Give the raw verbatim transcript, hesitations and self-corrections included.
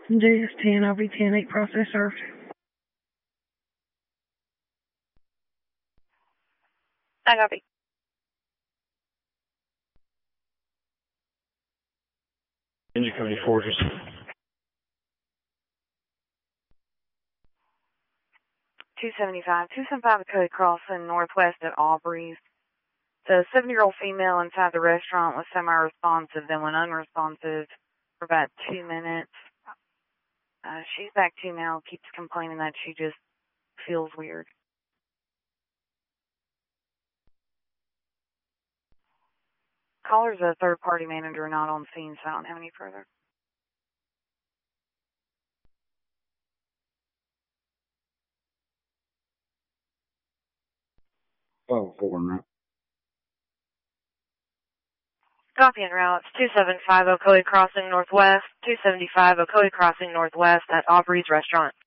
J S ten, O V ten, eight process served. I copy. Engine Company Fortress. two seventy-five, two seventy-five Cody Crossing, northwest at Aubrey's. The seven-year-old female inside the restaurant was semi-responsive, then went unresponsive for about two minutes. Uh, she's back to now, keeps complaining that she just feels weird. Caller's a third-party manager, not on scene, so I don't have any further. Oh, four now. Copy en route. It's two seventy-five Ocoee Crossing Northwest, two seventy-five Ocoee Crossing Northwest at Aubrey's Restaurant.